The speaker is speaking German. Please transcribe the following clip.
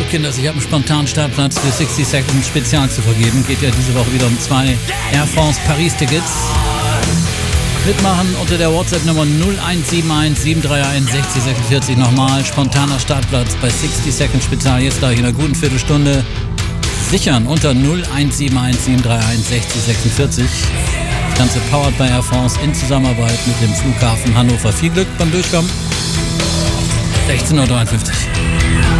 Kinders, ich habe einen spontanen Startplatz für 60 Second Spezial zu vergeben. Geht ja diese Woche wieder um 2 Air France Paris-Tickets. Mitmachen unter der WhatsApp-Nummer 0171 731 6046. Nochmal, spontaner Startplatz bei 60 Second Spezial. Jetzt gleich in einer guten Viertelstunde sichern unter 0171 731 6046. Das Ganze powered by Air France in Zusammenarbeit mit dem Flughafen Hannover. Viel Glück beim Durchkommen. 16:53 Uhr.